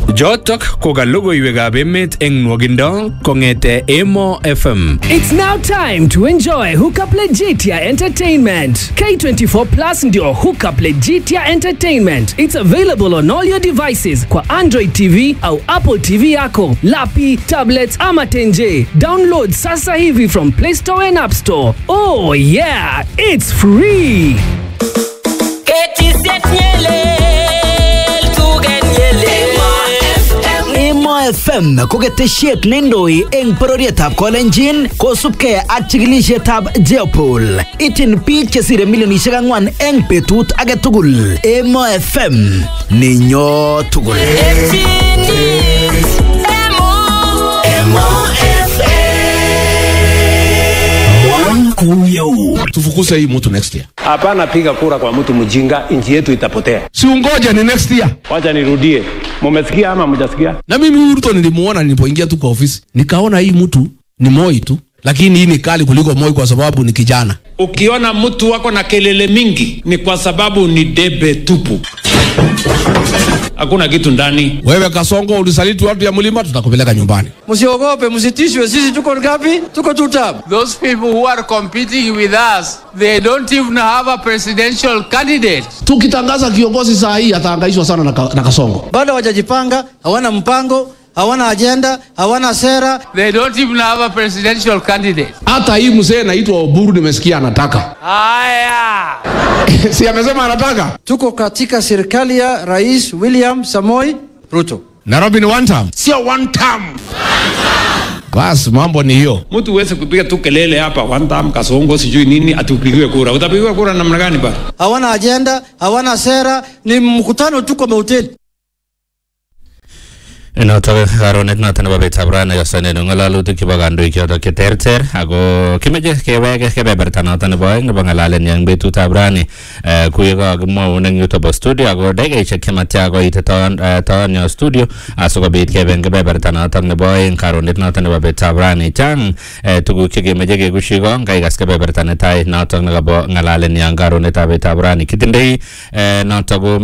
Jotok ko ka logoiwekab emet eng nwogindo kong'ete Emo FM. It's now time to enjoy Hookup Legitia Entertainment. K24 Plus ndio Hookup Legitia Entertainment. It's available on all your devices kwa Android TV au Apple TV yako, lapi, tablets ama tenje. Download sasa hivi from Play Store and App Store. Oh yeah, it's free. Emo FM ko ketesiet nendoi eng pororietab Kolenjin kosubkei ak chikilisietab Jeopol. Ityin biik chesire milionisiek 4 eng betut age tugul. Emo FM ninyo tugul. Tufukuse hii mtu next year. Hapana piga kura kwa mtu mjinga, nchi yetu itapotea. Si ungoja ni next year. Wacha nirudie. Mumesikia ama mjasikia? Na mimi Ruto nilimuona nilipoingia tu kwa ofisi. Nikaona hii mtu ni Moi tu, lakini hii ni kali kuliko Moi kwa sababu ni kijana. Ukiona mtu wako na kelele mingi ni kwa sababu ni debe tupu. Hakuna kitu ndani. Wewe Kasongo ulisaliti watu ya mlima, tutakupeleka nyumbani. Msiogope, msitishwe, sisi tuko ngapi? Tuko tutab. Those people who are competing with us, they don't even have a presidential candidate. Tukitangaza kiongozi saa hii atahangaishwa sana na Kasongo. Bado hawajajipanga, hawana mpango, hawana agenda, hawana sera. They don't even have a presidential candidate. Hata hii mzee anaitwa Oburu nimesikia anataka. Haya. Si amesema anataka? Tuko katika serikali ya Rais William Samoei Ruto. Nairobi ni one term. Sio one term. Bas mambo ni hiyo. Mtu uweze kupiga tu kelele hapa one time Kasongo sijui nini atupigiwe kura. Utapigiwa kura namna gani ba? Hawana agenda, hawana sera, ni mkutano tu kwa hoteli. Noto karonet noto nebo betab rana yosane ngalalutik chebo kandoik choto keterter ako kimeje kewege kebeberta noto nebo aeng nebo ngalalen yang betutab rani kuye kakimwaun eng yuto bo studio ako dakikaishek chematya koite taon yo studio asikobit keben kebeberta noto nebo aeng karonet noto nebo betab rani chang tuguk chekemeje kekushiko kaikas kebeberta netai noto nebo ngalalen yang karonetab betab rani kitindoi noto ko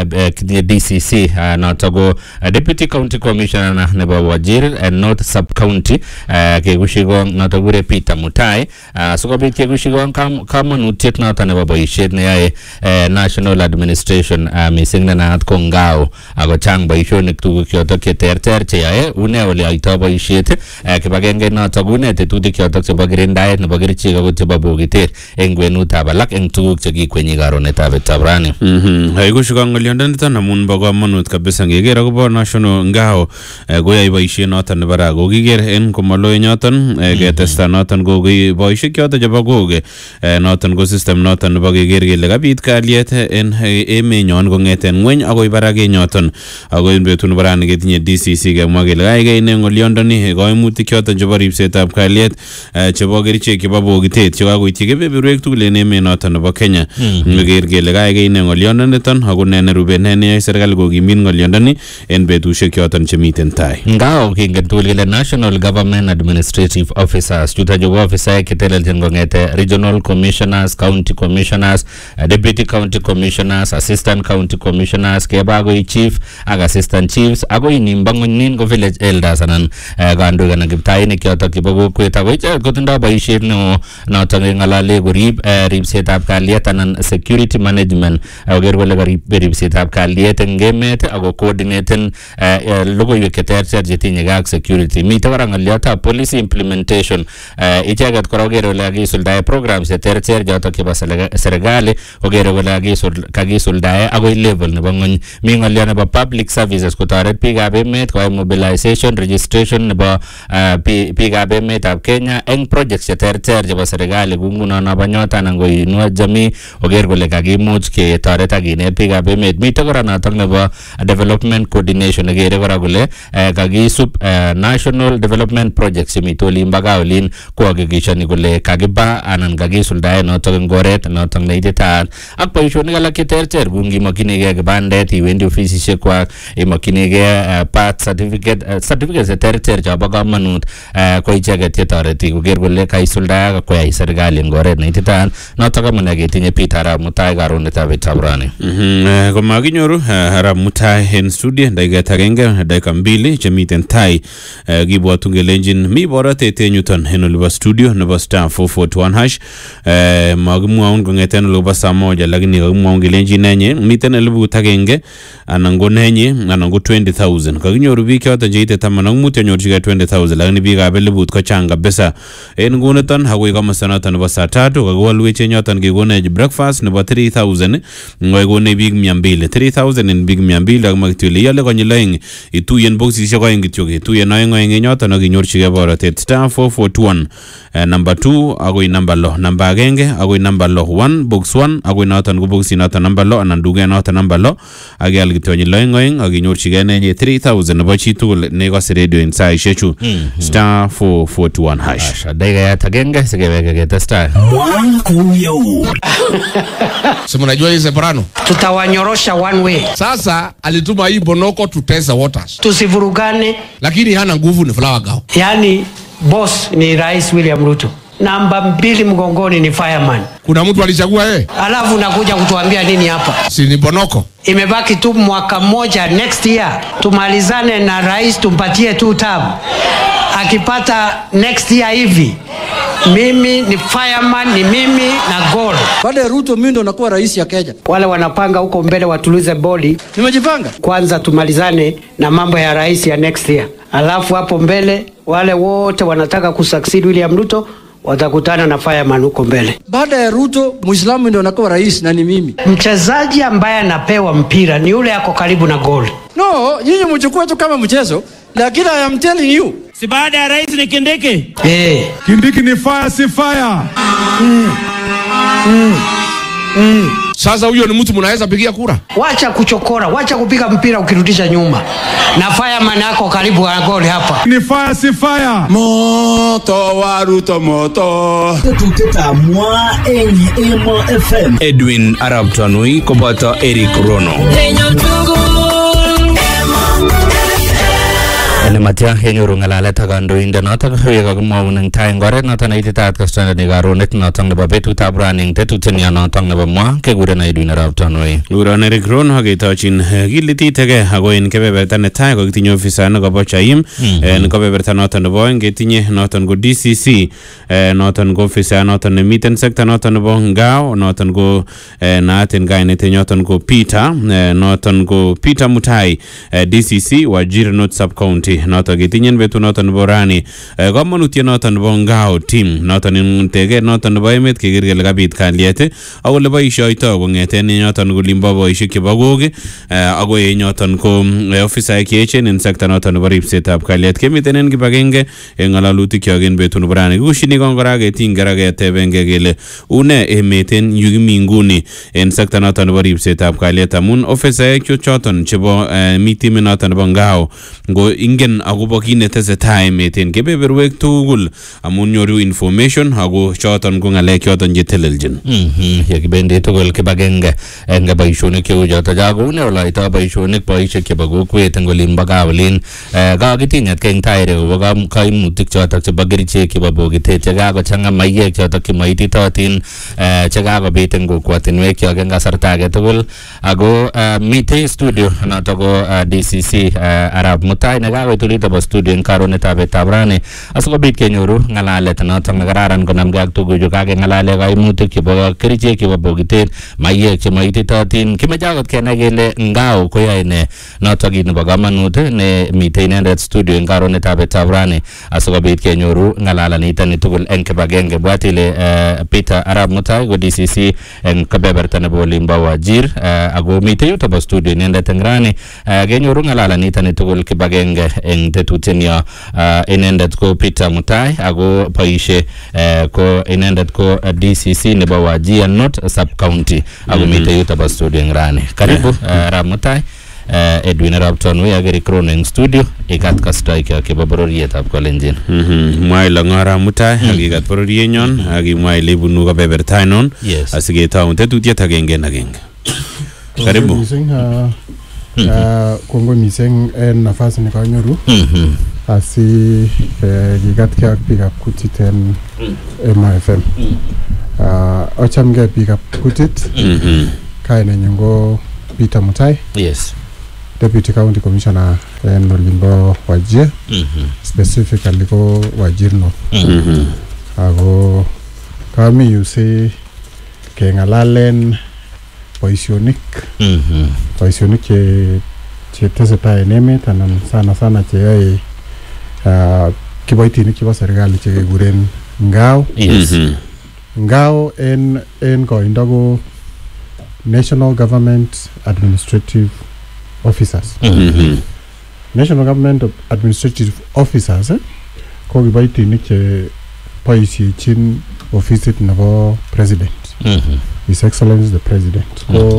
DCC noto ko Deputy County Commissioner nebo Wajir North Sub County kekushiko noto kure Peter Mutai sikobit kekushiko kamanutiet noto nebo boisiet neyae National Administration mising nenaat ko ngao ako chang boisionik tuguk chotok cheterter cheyae une ole yaitoi boisiet kibagenge noto une tetutik chotok chebo kirindaet nebo kerichek ako chebo bokitet eng kwenutab alak eng tuguk chekikwenyi karonetab betab rani. Kekushiko ng'olyondoniton amun bo komonut kabisa ngeker akobo National ngao koyai boisiet noton nebo ra kokiker en komaloe nyoton ketesta noton ko boisiek choton chebo koge noton ko system noton nebo keker kele kabit kalyet en emenyon kong'eten ngweny akoi barak nyoton ako en betut nebo rani ketinye DCC kemwa kele kaikai ne ng'olyondoni koimutik choton chebo ripsetab kalyet chebo kerichek chebo bokitet chekakoityi kebeberwek tugul en emet noton nebo Kenya. Ngeker kele kaikai ne ng'olyondoniton ako ne nerube ne neyoe serikali kokimit ng'olyondoni en betusiek choton chemiten tai. Ngao kingen tugul kele National Government Administrative Officers chuto chebo officer ketelelchin kong'ete Regional Commissioners, County Commissioners, Deputy County Commissioners, Assistant County Commissioners, keba akoi Chief ak Assistant Chiefs akoi nimba ng'onynin ko Village Elders anan kandoik anan kiptainik chotok chebo kokwet ako icheket kotindoi boisiet neo notok ng'alale korib ripsetab kalyet anan security management akoker kole karib ripsetab kalyet eng emet ako coordinaten logoiwek cheterter chetinye ak security. Mite kora ng'oliotab policy implementation icheket kora kokere kole kakisuldae programs cheterter chotok chebo serikali kokere kole kakisuldae akoi level nebo ng'ony. Mi ng'olio nebo public services kotoret biikab emet koyai mobilization registration nebo biikab emetab Kenya eng projects cheterter chebo serikali kou nguno nebo nyota anan ko Inua Jamii koker kole kakimuch ketoret ak kinet biikab emet. Mite kora notok nebo development coordination nekere kora kole kakisub national development projects chemite olin baka olin kohakikishani kole kakiba anan kakisuldae notok eng oret notok neititaat ak boisionik alak cheterter kou ngimakchinigei kibandet iwendi ofisisiek kwak imakchinigei birth certificate cheterter chobo komonut ko icheket chetoreti koker kole kaisuldae ak koyai serikali eng oret neititaat notok amune ketinye Peter Arap Mutai karonetab betab rani. Komakinyoru Arap Mutai en studio dakika agenge dakika 2 chemiten tai kibwatu kelenjin mi borotet enyuton en olibo studio nebo star 441 hash magimwaun kongeten olibo saa 1 lakini kakimwaun kelenjin nenye miten 1,000 anan ko nenye anan ko 20,000 kakinyoru biik choton cheite 15 yanyorchigei 20,000 lakini biikab 1,000 ko chang kabisa en nguniton agoi komosta noton nebo saa 3 kakiwalwech yoton kekonech breakfast nebo 3,000 ngoi biik 200 3,000 en biik 200 ak makitwele yale konyil aeng ituyen boxisiek aeng kityo ituyen aeng en yoton ak inyorchigei borotet star 441 number 2 agoi number 6 number 1 agoi number 1 box 1 agoi noton ko boxi noton number 6 anan duget noton number 6 ak yal kityo konyil aeng ak inyorchigei nenye 3,000 nebo chitugul nekose radio en saishechu star 441 hash dakika agenge sikeweke ketestai Sema najua hii Separano. Tutawanyorosha one way. Sasa alituma hii Bonoko tutesa waters. Tusivurugane. Lakini hana nguvu ni Flower Girl. Yani boss ni Rais William Ruto. Namba 2 mgongoni ni fireman. Kuna mtu alichagua yeye? Alafu unakuja kutuambia nini hapa? Si ni Bonoko. Imebaki tu mwaka mmoja next year. Tumalizane na rais tumpatie 2 term. Akipata next year hivi. Mimi ni fireman, ni mimi na goal. Baada ya Ruto mimi ndo nakuwa rais ya Kenya. Wale wanapanga huko mbele watulize boli. Nimejipanga. Kwanza tumalizane na mambo ya rais ya next year. Alafu hapo mbele wale wote wanataka kusucceed William Ruto watakutana na fireman huko mbele. Baada ya Ruto Muislamu ndo nakuwa rais na ni mimi. Mchezaji ambaye anapewa mpira ni yule yako karibu na goal. No, nyinyi mchukue tu kama mchezo, lakini I am telling you. Si baada ya rais ni Kindiki? Kindiki ni fire si fire. Sasa huyo ni mtu mnaweza pigia kura? Wacha kuchokora, wacha kupiga mpira ukirudisha nyuma. Na fireman yako karibu na goal hapa. Ni fire si fire. Moto wa Ruto moto. Tuteta mwa Emo FM. Edwin Arab Tanui koboto Eric Rono. Ene matya yenyoru ngalalet ak kandoindet notok yekakimwaun eng tai eng oret notok neititaat kastoindet ne karonet notok nebo betutab rani eng tetutienyo notok nebo mwa kekuren Edwin Arap Tanui. Kuron Eric Rono aketochin kilititege ako en kebeberta netai kokitinye ofisa nekobo Chaim en kebeberta noton nebo oeng ketinye noton ko DCC noton ko ofisa noton nemiten sekta noton nebo Ngao noton ko naat en kainet noton ko Peter noton ko Peter Mutai DCC Wajir North Sub County noton ketinyen betu noton nebo rani komonutiet noton nebo Ngao team noton tege noton nebo emet keker kele kabit kalyet ak ole boisioito kong'eten noton kolimbo boisiek chebo kok agoi noton ko ofisaek cheechen en sekta noton nebo ripsetab kalyet kemiten en kibagenge en ng'alalutik kyok en betu nebo rani kushini kongora keting kora ketebenge kele une emet en yu kimi nguni en sekta noton nebo ripsetab kalyet amun ofisaek choton chebo mi timit noton nebo Ngao ngo ingen akobo kit netesetai emet en kebeberwek tugul amun nyoru information ako choton ko ng'alek choton chetelelchin yekibendi tugul kibagenge eng boisionik cheu choto jakoune oloito boisionik boisiek chebo kokwet eng olimbo Kaolin kakitinyet keng taire kobo kaimutik chotok chebo kerichek chebo bokitet chekakochang'a maiyek chotok chemoititotin chekakobit eng kokwotinwek kyok eng kasarta age tugul ako mitei studio notok ko DCC Arap Mutai nekakoit olito studio eng karonetab betab rani asikobit kenyoru ng'alalet notok nekararan konamgei ak tuguchu kakeng'alale kaimutik chebo kerichek chebo bokitet maiyek chemoititotin kimeche akot kenai kele Ngao koyoe ne notok kit nebo kamanut ne mitei inendet studio eng karonetab betab rani asikobit kenyoru ng'alalanitoni tugul eng kibagenge bwat ile Peter Arap Mutai ko DCC eng kebeberta nebo olimbo Wajir ako mitei yuto studio inendet eng rani kenyoru ng'alalanitoni tugul kibagenge eng tetutienyo inendet ko Peter Mutai ako boisie ko inendet ko DCC nebo Wajir North Sub County ako mitei yuto studio eng rani karibu Arap Mutai Edwin Arap Tanui ak Eric Rono eng studio ikat kastoi kyok chebo bororietab Kalenjin mwai lang'ara Mutai ak ikat bororienyon ak imwai lebunu kebeberta ainon asiketau tetutiet agenge en agenge karibu kongoi mising en nafasi nikanyoru asi kikatkei ak biikab kutit en MFM ochamgei biikab kutit kainenyu ko Peter Mutai Deputy County Commissioner en olimbo Wajir, specifically ko Wajir North. Ako kami yuse kengalalen boisionik che tesetai en emet anan sana che yoe kiboitinik chebo serikali che kekuren ngao. Ngao en koindo ko National Government Administrative Officers. National Government Administrative Officers ko kiboitinik che boisiechin ofisit nebo President. His Excellency the President.